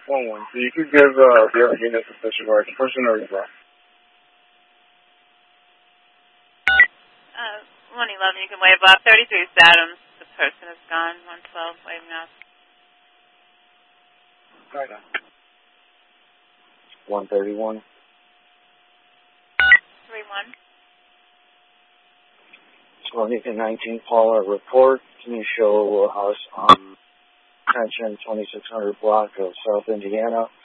1-1. So you could give the other units a disregard. Person or request. 111, you can wave off. 33 is Adams. The person is gone. 112, waving off. Right on. 131. 31. 2019 Paula, report. Can you show us on attention 2600 block of South Indiana?